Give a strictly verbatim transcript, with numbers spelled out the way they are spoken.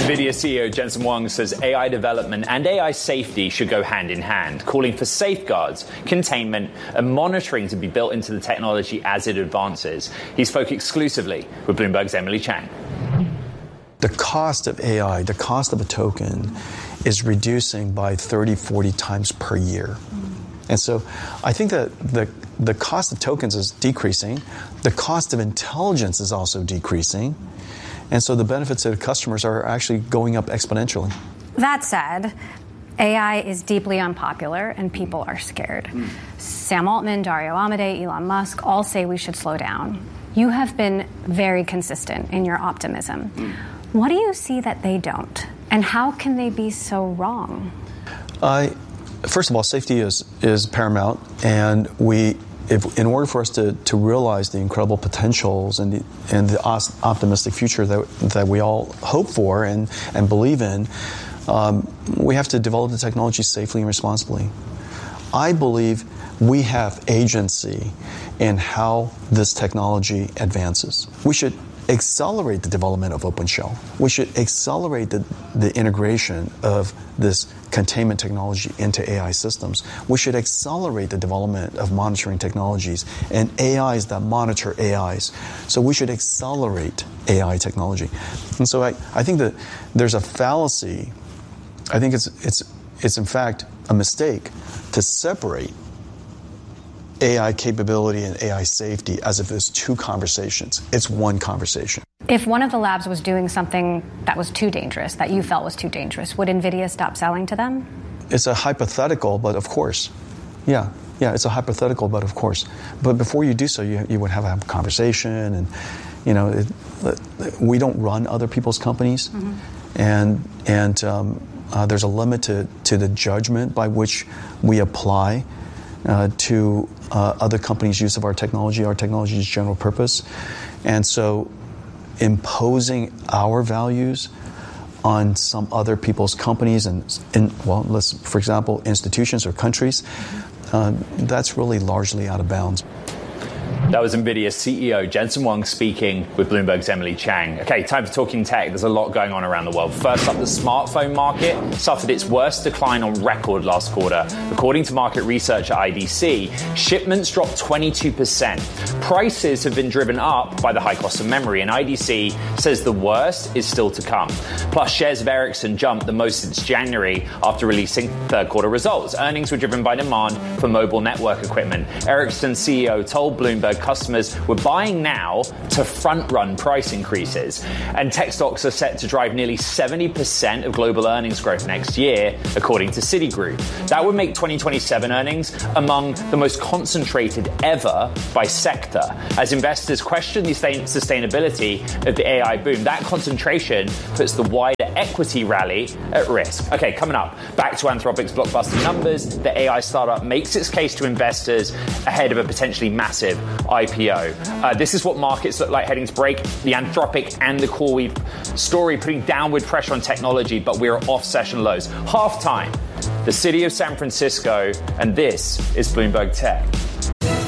NVIDIA C E O Jensen Huang says A I development and A I safety should go hand in hand, calling for safeguards, containment, and monitoring to be built into the technology as it advances. He spoke exclusively with Bloomberg's Emily Chang. The cost of A I, the cost of a token, is reducing by thirty, forty times per year. And so I think that the, the cost of tokens is decreasing. The cost of intelligence is also decreasing. And so the benefits to the customers are actually going up exponentially. That said, A I is deeply unpopular and people are scared. Mm. Sam Altman, Dario Amodei, Elon Musk all say we should slow down. You have been very consistent in your optimism. Mm. What do you see that they don't? And how can they be so wrong? I, first of all, safety is, is paramount. And we, if, in order for us to, to realize the incredible potentials and the, and the optimistic future that, that we all hope for and, and believe in, um, we have to develop the technology safely and responsibly. I believe we have agency in how this technology advances. We should accelerate the development of OpenShell. We should accelerate the, the integration of this containment technology into A I systems. We should accelerate the development of monitoring technologies and A Is that monitor A Is. So we should accelerate A I technology. And so I, I think that there's a fallacy. I think it's, it's, it's in fact a mistake to separate A I capability and A I safety as if it's two conversations. It's one conversation. If one of the labs was doing something that was too dangerous, that you felt was too dangerous, would NVIDIA stop selling to them? It's a hypothetical, but of course. Yeah, yeah, it's a hypothetical, but of course. But before you do so, you, you would have a conversation, and, you know, it, we don't run other people's companies, mm-hmm. and, and um, uh, there's a limit to, to the judgment by which we apply Uh, to uh, other companies' use of our technology. Our technology is general purpose. And so imposing our values on some other people's companies and, in, well, let's, for example, institutions or countries, uh, that's really largely out of bounds. That was NVIDIA C E O Jensen Huang speaking with Bloomberg's Emily Chang. Okay, time for Talking Tech. There's a lot going on around the world. First up, the smartphone market suffered its worst decline on record last quarter. According to market research at I D C, shipments dropped twenty-two percent. Prices have been driven up by the high cost of memory, and I D C says the worst is still to come. Plus, shares of Ericsson jumped the most since January after releasing third quarter results. Earnings were driven by demand for mobile network equipment. Ericsson's C E O told Bloomberg customers were buying now to front-run price increases. And tech stocks are set to drive nearly seventy percent of global earnings growth next year, according to Citigroup. That would make twenty twenty-seven earnings among the most concentrated ever by sector. As investors question the sustainability of the A I boom, that concentration puts the wider equity rally at risk. Okay, coming up, back to Anthropic's blockbuster numbers. The A I startup makes its case to investors ahead of a potentially massive I P O. Uh, this is what markets look like heading to break. The Anthropic and the CoreWeave story putting downward pressure on technology, but we're off session lows. Halftime, the city of San Francisco, and this is Bloomberg Tech.